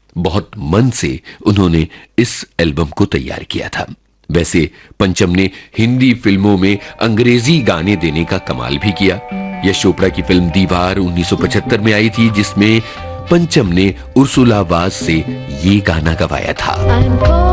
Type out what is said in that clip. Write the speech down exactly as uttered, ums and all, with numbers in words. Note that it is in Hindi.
बहुत मन से उन्होंने इस एल्बम को तैयार किया था। वैसे पंचम ने हिंदी फिल्मों में अंग्रेजी गाने देने का कमाल भी किया। यश चोपड़ा की फिल्म दीवार उन्नीस सौ पचहत्तर में आई थी, जिसमें पंचम ने उर्सुला वाज से ये गाना गवाया था।